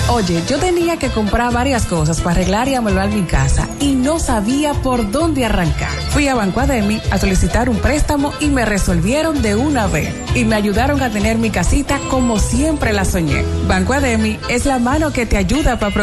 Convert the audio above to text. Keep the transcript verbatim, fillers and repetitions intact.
Oye, yo tenía que comprar varias cosas para arreglar y amueblar mi casa y no sabía por dónde arrancar. Fui a Banco Ademi a solicitar un préstamo y me resolvieron de una vez. Y me ayudaron a tener mi casita como siempre la soñé. Banco Ademi es la mano que te ayuda para